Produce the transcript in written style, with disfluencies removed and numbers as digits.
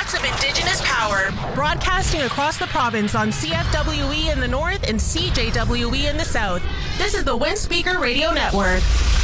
Lots of Indigenous power. Broadcasting across the province on CFWE in the north and CJWE in the south. This is the Windspeaker Radio Network.